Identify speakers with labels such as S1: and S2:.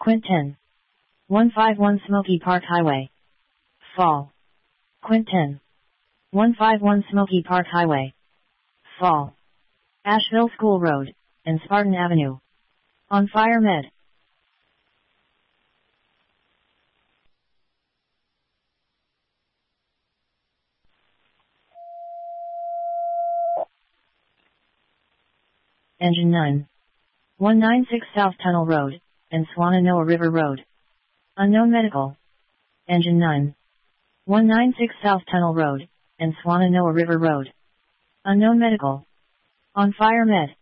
S1: Quint 10. 151 Smoky Park Highway. Fall. Quint 10. 151 Smoky Park Highway. Fall. Asheville School Road, and Spartan Avenue. On fire med. Engine 9. 196 South Tunnel Road, and Swannanoa River Road. Unknown medical. Engine 9. 196 South Tunnel Road, and Swannanoa River Road. Unknown medical. On fire med.